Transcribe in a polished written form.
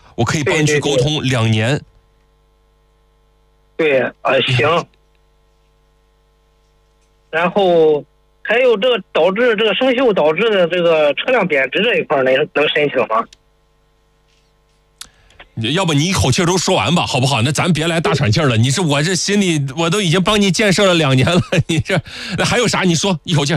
我可以帮你去沟通2年。 对，行。然后还有这个导致这个生锈导致的这个车辆贬值这一块能申请吗？ 要不你一口气都说完吧，好不好？那咱别来大喘气了。我这心里我都已经帮你建设了2年了，你这那还有啥？你说一口气。